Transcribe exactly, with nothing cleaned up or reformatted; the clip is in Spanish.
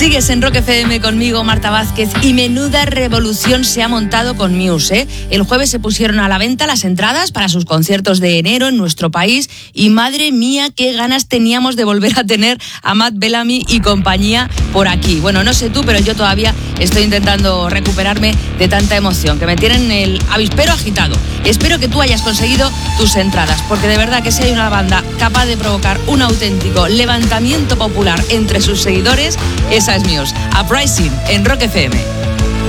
Sigues en Rock F M conmigo, Marta Vázquez, y menuda revolución se ha montado con Muse, ¿eh? El jueves se pusieron a la venta las entradas para sus conciertos de enero en nuestro país y madre mía, qué ganas teníamos de volver a tener a Matt Bellamy y compañía por aquí. Bueno, no sé tú, pero yo todavía estoy intentando recuperarme de tanta emoción, que me tienen el avispero agitado. Espero que tú hayas conseguido tus entradas, porque de verdad que si hay una banda capaz de provocar un auténtico levantamiento popular entre sus seguidores, esa es Muse. Uprising en Rock F M.